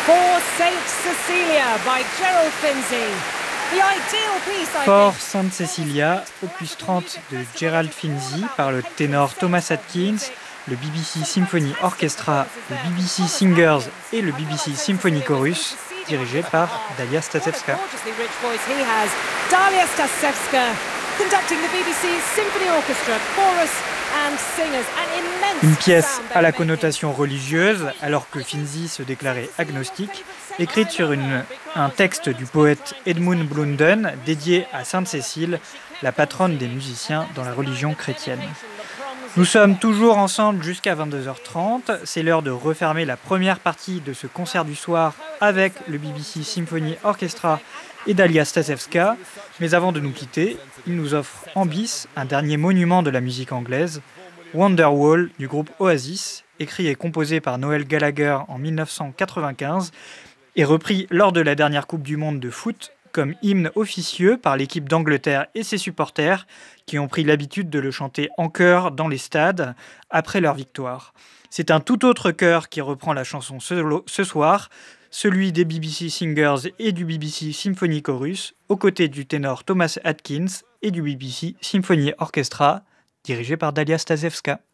For Saint Cecilia by Gerald Finzi. The ideal piece, I For think. Saint Cecilia, opus 30 de Gerald Finzi par le ténor Thomas Atkins, le BBC Symphony Orchestra, le BBC Singers et le BBC Symphony Chorus, dirigé par Dalia Stasevska. Gorgeously rich voice he has. Dalia Stasevska conducting the BBC Symphony Orchestra, chorus and singers. An immense Une pièce sound à la they're connotation religieuse, alors que Finzi se déclarait agnostique, écrite sur un texte du poète Edmund Blunden dédié à Sainte Cécile, la patronne des musiciens dans la religion chrétienne. Nous sommes toujours ensemble jusqu'à 22h30. C'est l'heure de refermer la première partie de ce concert du soir avec le BBC Symphony Orchestra et Dalia Stasevska. Mais avant de nous quitter, il nous offre en bis un dernier monument de la musique anglaise, Wonderwall du groupe Oasis, écrit et composé par Noel Gallagher en 1995 et repris lors de la dernière Coupe du Monde de foot comme hymne officieux par l'équipe d'Angleterre et ses supporters qui ont pris l'habitude de le chanter en chœur dans les stades après leur victoire. C'est un tout autre chœur qui reprend la chanson ce soir, celui des BBC Singers et du BBC Symphony Chorus, aux côtés du ténor Thomas Atkins et du BBC Symphony Orchestra, dirigé par Dalia Stasevska.